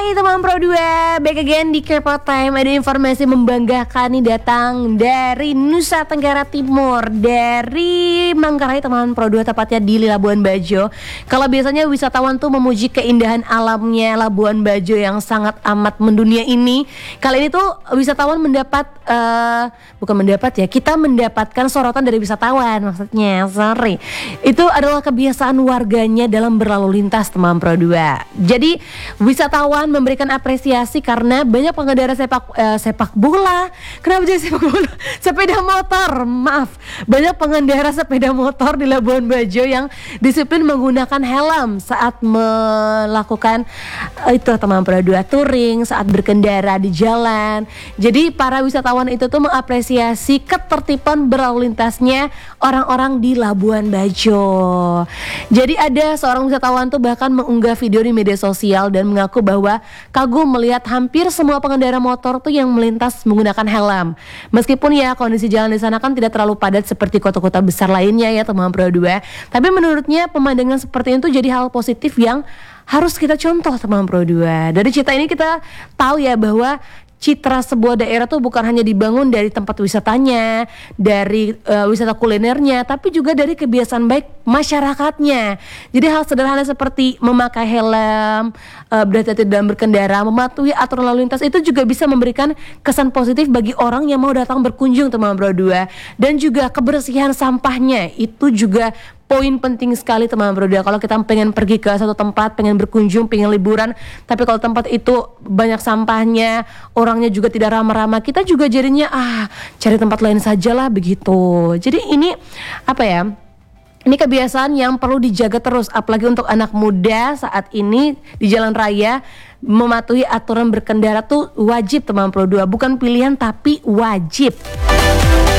Hai teman Pro 2, back again di Kepo Time. Ada informasi membanggakan nih datang dari Nusa Tenggara Timur, dari Manggarai teman Pro 2, tepatnya di Labuan Bajo. Kalau biasanya wisatawan tuh memuji keindahan alamnya Labuan Bajo yang sangat amat mendunia ini, kali ini tuh wisatawan kita mendapatkan sorotan dari wisatawan, maksudnya itu adalah kebiasaan warganya dalam berlalu lintas teman Pro 2. Jadi wisatawan memberikan apresiasi karena banyak pengendara sepak bola. Kenapa jadi sepak bola? Sepeda motor, maaf. Banyak pengendara sepeda motor di Labuan Bajo yang disiplin menggunakan helm saat melakukan itu teman Pro 2 touring, saat berkendara di jalan. Jadi para wisatawan itu tuh mengapresiasi ketertiban berlalu lintasnya orang-orang di Labuan Bajo. Jadi ada seorang wisatawan tuh bahkan mengunggah video di media sosial dan mengaku bahwa kagum melihat hampir semua pengendara motor tuh yang melintas menggunakan helm. Meskipun ya kondisi jalan di sana kan tidak terlalu padat seperti kota-kota besar lainnya ya teman Pro 2. Tapi menurutnya pemandangan seperti itu jadi hal positif yang harus kita contoh teman Pro 2. Dari cerita ini kita tahu ya bahwa citra sebuah daerah tuh bukan hanya dibangun dari tempat wisatanya, dari wisata kulinernya, tapi juga dari kebiasaan baik masyarakatnya. Jadi hal sederhana seperti memakai helm, berhati-hati dalam berkendara, mematuhi aturan lalu lintas itu juga bisa memberikan kesan positif bagi orang yang mau datang berkunjung teman Pro 2. Dan juga kebersihan sampahnya itu juga poin penting sekali teman Pro 2. Kalau kita pengen pergi ke satu tempat, pengen berkunjung, pengen liburan, tapi kalau tempat itu banyak sampahnya, orangnya juga tidak ramah-ramah, kita juga jadinya cari tempat lain sajalah begitu. Jadi ini apa ya? Ini kebiasaan yang perlu dijaga terus, apalagi untuk anak muda saat ini di jalan raya. Mematuhi aturan berkendara tuh wajib teman Pro 2, bukan pilihan tapi wajib.